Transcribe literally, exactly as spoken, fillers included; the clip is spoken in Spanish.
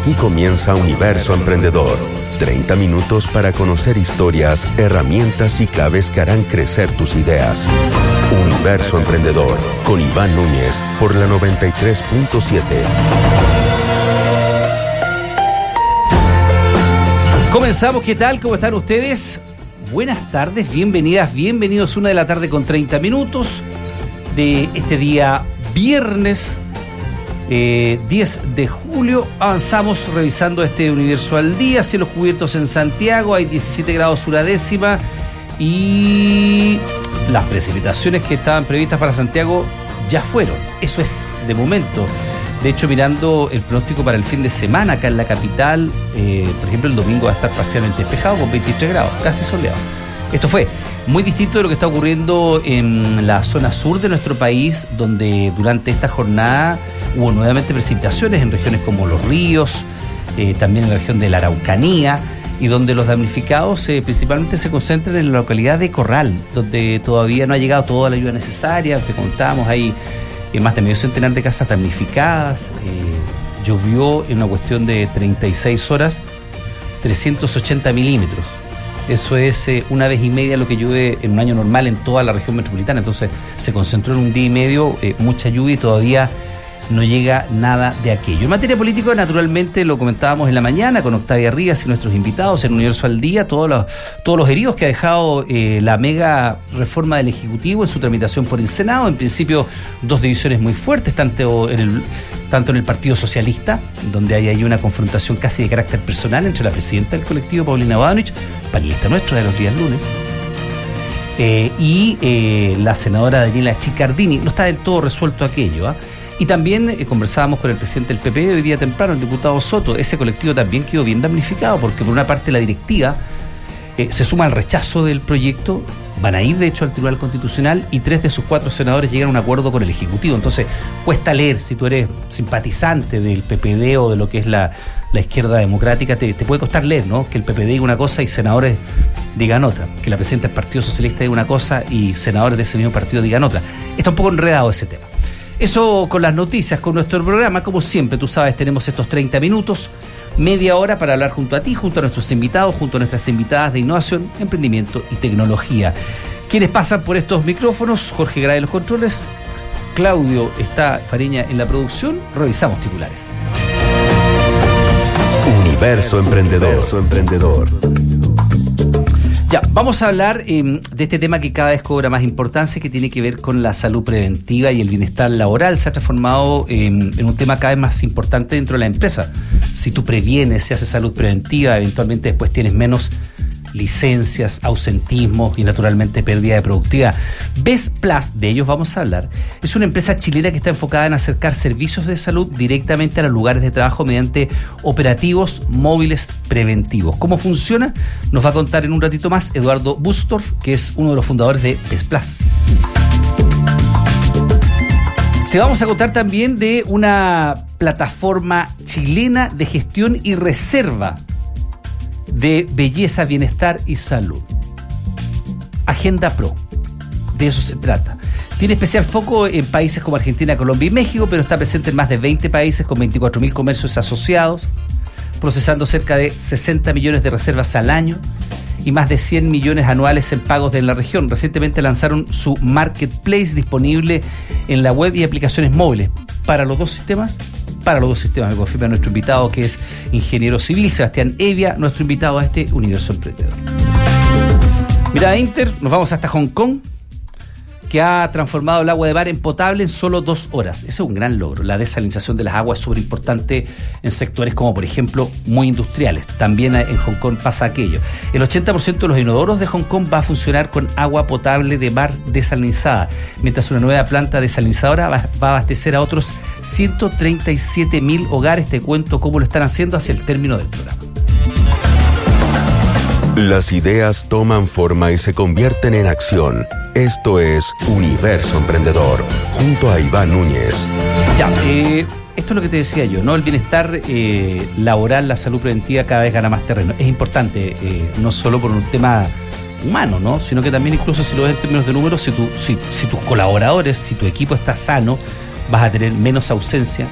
Aquí comienza Universo Emprendedor. treinta minutos para conocer historias, herramientas y claves que harán crecer tus ideas. Universo Emprendedor, con Iván Núñez, por la noventa y tres punto siete. Comenzamos, ¿qué tal? ¿Cómo están ustedes? Buenas tardes, bienvenidas, bienvenidos. Una de la tarde con treinta minutos de este día viernes eh, diez de julio. Avanzamos revisando este Universo al día. Cielos cubiertos en Santiago, hay diecisiete grados sur a décima y las precipitaciones que estaban previstas para Santiago ya fueron. Eso es de momento. De hecho, mirando el pronóstico para el fin de semana acá en la capital, eh, por ejemplo, el domingo va a estar parcialmente despejado con veintitrés grados, casi soleado. Esto fue muy distinto de lo que está ocurriendo en la zona sur de nuestro país, donde durante esta jornada hubo nuevamente precipitaciones en regiones como Los Ríos, eh, también en la región de la Araucanía, y donde los damnificados eh, principalmente se concentran en la localidad de Corral, donde todavía no ha llegado toda la ayuda necesaria. Te contábamos ahí eh, más de medio centenar de casas damnificadas. Eh, llovió en una cuestión de treinta y seis horas, trescientos ochenta milímetros. Eso es eh, una vez y media lo que llueve en un año normal en toda la región metropolitana. Entonces se concentró en un día y medio eh, mucha lluvia y todavía no llega nada de aquello. En materia política, naturalmente, lo comentábamos en la mañana con Octavia Rivas y nuestros invitados en Universo al Día, todos los, todos los heridos que ha dejado eh, la mega reforma del Ejecutivo en su tramitación por el Senado. En principio, dos divisiones muy fuertes, tanto en el, tanto en el Partido Socialista, donde hay ahí una confrontación casi de carácter personal entre la presidenta del colectivo, Paulina Bodanovich, panelista nuestro de los días lunes, eh, y eh, la senadora Daniela Chiccardini. No está del todo resuelto aquello, ¿ah? ¿eh? Y también eh, conversábamos con el presidente del P P hoy día temprano, el diputado Soto. Ese colectivo también quedó bien damnificado porque por una parte la directiva eh, se suma al rechazo del proyecto, van a ir de hecho al Tribunal Constitucional y tres de sus cuatro senadores llegan a un acuerdo con el Ejecutivo. Entonces cuesta leer, si tú eres simpatizante del P P D o de lo que es la, la izquierda democrática, te, te puede costar leer, ¿no? Que el P P D diga una cosa y senadores digan otra, que la presidenta del Partido Socialista diga una cosa y senadores de ese mismo partido digan otra. Está un poco enredado ese tema. Eso con las noticias, con nuestro programa. Como siempre, tú sabes, tenemos estos treinta minutos, media hora para hablar junto a ti, junto a nuestros invitados, junto a nuestras invitadas de innovación, emprendimiento y tecnología. ¿Quiénes pasan por estos micrófonos? Jorge Gray en los controles, Claudio está Fariña en la producción. Revisamos titulares. Universo Emprendedor. Universo Emprendedor. Ya, vamos a hablar eh, de este tema que cada vez cobra más importancia, que tiene que ver con la salud preventiva y el bienestar laboral. Se ha transformado eh, en un tema cada vez más importante dentro de la empresa. Si tú previenes, si haces salud preventiva, eventualmente después tienes menos licencias, ausentismo y naturalmente pérdida de productividad. Best Plus, de ellos vamos a hablar, es una empresa chilena que está enfocada en acercar servicios de salud directamente a los lugares de trabajo mediante operativos móviles preventivos. ¿Cómo funciona? Nos va a contar en un ratito más Eduardo Bustorf, que es uno de los fundadores de Best Plus. Te vamos a contar también de una plataforma chilena de gestión y reserva de belleza, bienestar y salud. Agenda Pro, de eso se trata. Tiene especial foco en países como Argentina, Colombia y México, pero está presente en más de veinte países con veinticuatro mil comercios asociados, procesando cerca de sesenta millones de reservas al año y más de cien millones anuales en pagos de la región. Recientemente lanzaron su marketplace disponible en la web y aplicaciones móviles para los dos sistemas. Para los dos sistemas, me confirma nuestro invitado, que es ingeniero civil, Sebastián Evia, nuestro invitado a este Universo Emprendedor. Mirada Inter, nos vamos hasta Hong Kong, que ha transformado el agua de mar en potable en solo dos horas. Ese es un gran logro. La desalinización de las aguas es súper importante en sectores como, por ejemplo, muy industriales. También en Hong Kong pasa aquello. El ochenta por ciento de los inodoros de Hong Kong va a funcionar con agua potable de mar desalinizada, mientras una nueva planta desalinizadora va, va a abastecer a otros ciento treinta y siete mil hogares. Te cuento cómo lo están haciendo hacia el término del programa. Las ideas toman forma y se convierten en acción. Esto es Universo Emprendedor, junto a Iván Núñez. Ya, eh, esto es lo que te decía yo, ¿no? El bienestar eh, laboral, la salud preventiva cada vez gana más terreno. Es importante, eh, no solo por un tema humano, ¿no? Sino que también, incluso si lo ves en términos de números, si, tu, si, si tus colaboradores, si tu equipo está sano, vas a tener menos ausencia,